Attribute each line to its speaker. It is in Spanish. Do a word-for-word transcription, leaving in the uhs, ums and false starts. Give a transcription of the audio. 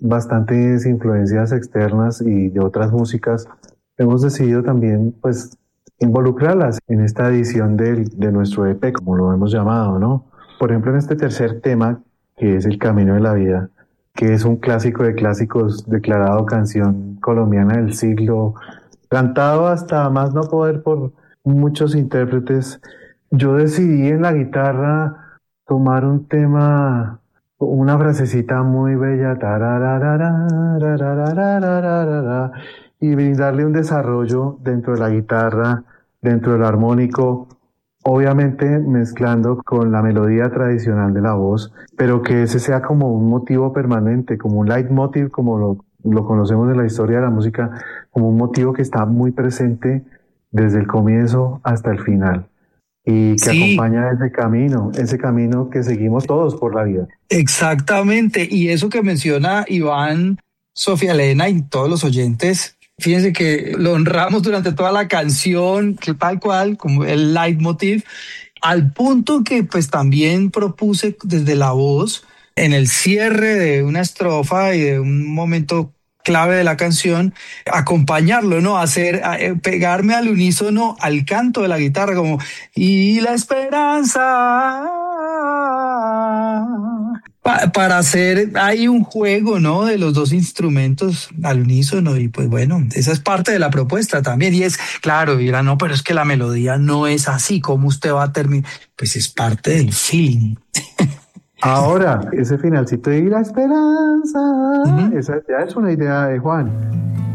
Speaker 1: bastantes influencias externas y de otras músicas, hemos decidido también, pues, involucrarlas en esta edición del, de nuestro E P, como lo hemos llamado, ¿no? Por ejemplo, en este tercer tema, que es El Camino de la Vida, que es un clásico de clásicos, declarado canción colombiana del siglo, cantado hasta más no poder por muchos intérpretes. Yo decidí en la guitarra tomar un tema, una frasecita muy bella, tarararara, tarararara, y brindarle un desarrollo dentro de la guitarra, dentro del armónico, obviamente mezclando con la melodía tradicional de la voz, pero que ese sea como un motivo permanente, como un leitmotiv, como lo, lo conocemos en la historia de la música, como un motivo que está muy presente desde el comienzo hasta el final y que
Speaker 2: Sí,
Speaker 1: acompaña ese camino, ese camino que seguimos todos por la vida.
Speaker 2: exactamente. Y eso que menciona Iván, Sofía Elena y todos los oyentes, fíjense que lo honramos durante toda la canción, que tal cual, como el leitmotiv, al punto que pues también propuse desde la voz, en el cierre de una estrofa y de un momento clave de la canción, acompañarlo, ¿no? Hacer, a- eh, pegarme al unísono al canto de la guitarra, como, y la esperanza. Pa- para hacer ahí un juego, ¿no? De los dos instrumentos al unísono y pues bueno, esa es parte de la propuesta también. Y es, claro, dirán, no, pero es que la melodía no es así, ¿cómo usted va a terminar? Pues es parte del feeling.
Speaker 1: Ahora, ese finalcito de "y la esperanza",
Speaker 2: Ujú.
Speaker 1: esa ya es una idea de Juan.